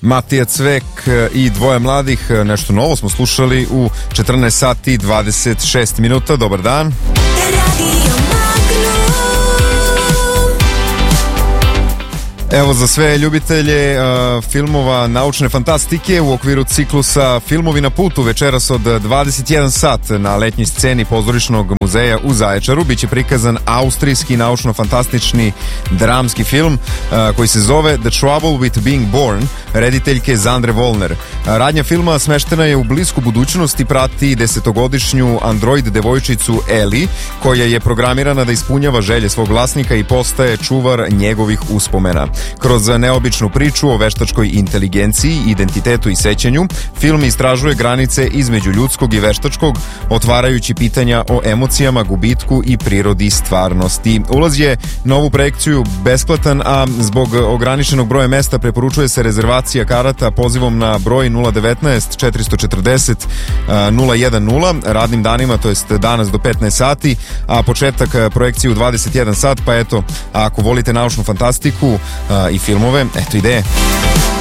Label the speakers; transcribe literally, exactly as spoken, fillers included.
Speaker 1: Matija Cvek i Dvoje mladih. Nešto novo smo slušali u četrnaest sati dvadeset šest minuta. Dobar dan. Evo, za sve ljubitelje uh, filmova naučne fantastike u okviru ciklusa Filmovi na putu večeras od dvadeset jedan sat na letnjoj sceni Pozorišnog muzeja u Zaječaru biće prikazan austrijski naučno-fantastični dramski film uh, koji se zove The Trouble with Being Born, rediteljke Zandre Volner. Radnja filma smeštena je u blisku budućnost i prati desetogodišnju android devojčicu Ellie, koja je programirana da ispunjava želje svog vlasnika i postaje čuvar njegovih uspomena. Kroz neobičnu priču o veštačkoj inteligenciji, identitetu i sećanju, film istražuje granice između ljudskog i veštačkog, otvarajući pitanja o emocijama, gubitku i prirodi stvarnosti. Ulaz je na ovu projekciju besplatan, a zbog ograničenog broja mesta preporučuje se rezervacija karata pozivom na broj nula devetnaest četiristo četrdeset nula jedanaest radnim danima, to jest danas do petnaest sati, a početak projekcije u dvadeset jedan sat, pa eto, ako volite naučnu fantastiku i filmove, eto ideje.